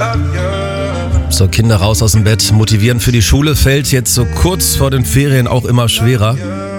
So, Kinder raus aus dem Bett, motivieren für die Schule, fällt jetzt so kurz vor den Ferien auch immer schwerer.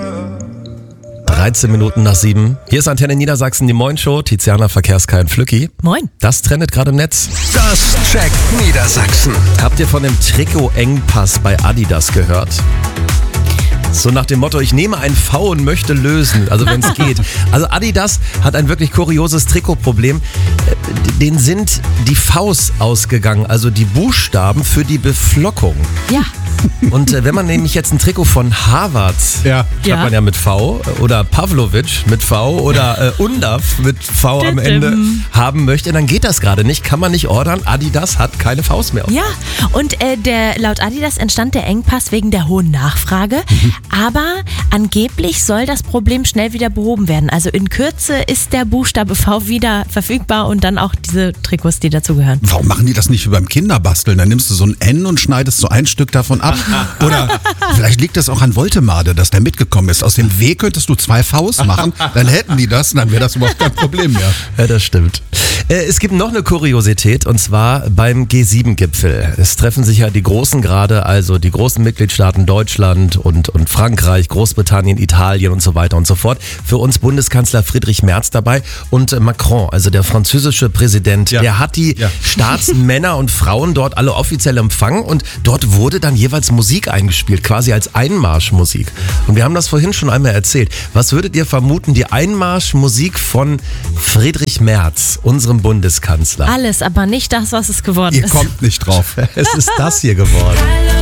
13 Minuten nach 7. Hier ist Antenne Niedersachsen, die Moin-Show. Tiziana, Verkehrskai und Flücki. Moin. Das trendet gerade im Netz. Das checkt Niedersachsen. Habt ihr von dem Trikot-Engpass bei Adidas gehört? So nach dem Motto, ich nehme ein V und möchte lösen, also wenn es geht. Also Adidas hat ein wirklich kurioses Trikotproblem. Denen sind die Vs ausgegangen, also die Buchstaben für die Beflockung. Ja. Und wenn man nämlich jetzt ein Trikot von Harvard, schreibt man ja mit V, oder Pavlovic mit V oder Undav mit V am Ende haben möchte, dann geht das gerade nicht, kann man nicht ordern. Adidas hat keine Vs mehr. Ja, und laut Adidas entstand der Engpass wegen der hohen Nachfrage, aber angeblich soll das Problem schnell wieder behoben werden. Also in Kürze ist der Buchstabe V wieder verfügbar und dann auch diese Trikots, die dazugehören. Warum machen die das nicht wie beim Kinderbasteln? Dann nimmst du so ein N und schneidest so ein Stück davon ab. Oder vielleicht liegt das auch an Voltemade, dass der mitgekommen ist. Aus dem W könntest du 2 Vs machen, dann hätten die das und dann wäre das überhaupt kein Problem mehr. Ja, das stimmt. Es gibt noch eine Kuriosität und zwar beim G7-Gipfel. Es treffen sich ja die Großen gerade, also die großen Mitgliedstaaten Deutschland und Frankreich, Großbritannien, Italien und so weiter und so fort. Für uns Bundeskanzler Friedrich Merz dabei und Macron, also der französische Präsident, der hat die Staatsmänner und Frauen dort alle offiziell empfangen und dort wurde dann jeweils Musik eingespielt, quasi als Einmarschmusik. Und wir haben das vorhin schon einmal erzählt. Was würdet ihr vermuten, die Einmarschmusik von Friedrich Merz, unserem Bundeskanzler? Alles, aber nicht das, was es geworden Ihr ist. kommt nicht drauf. Es ist das hier geworden.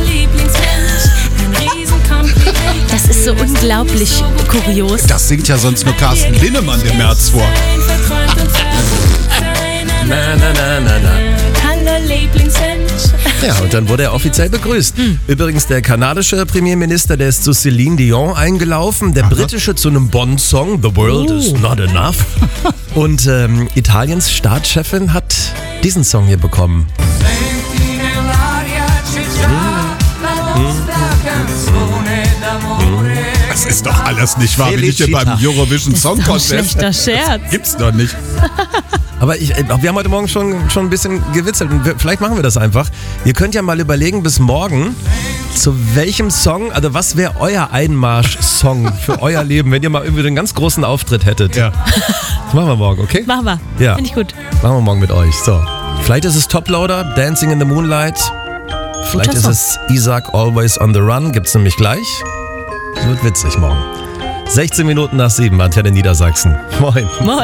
Das ist so unglaublich kurios. Das singt ja sonst nur Carsten Linnemann dem Merz vor. Na, na, na, na, na. Hallo Lieblingsmensch. Ja, und dann wurde er offiziell begrüßt. Übrigens, der kanadische Premierminister, der ist zu Celine Dion eingelaufen, der britische zu einem Bond-Song, The World is Not Enough. Und Italiens Staatschefin hat diesen Song hier bekommen. Das ist doch alles nicht wahr, wie ich hier Felicita. beim Eurovision Song Das Contest. ist doch ein schlechter Scherz. Gibt's doch nicht. Aber wir haben heute Morgen schon ein bisschen gewitzelt und vielleicht machen wir das einfach. Ihr könnt ja mal überlegen bis morgen, zu welchem Song, also was wäre euer Einmarsch-Song für euer Leben, wenn ihr mal irgendwie einen ganz großen Auftritt hättet. Ja. Das machen wir morgen, okay? Machen wir. Ja. Finde ich gut. Machen wir morgen mit euch. So. Vielleicht ist es Toploader, Dancing in the Moonlight. Vielleicht ist es Isaac, Always on the Run. Gibt's nämlich gleich. Das wird witzig morgen. 16 Minuten nach 7, Antenne Niedersachsen. Moin. Moin.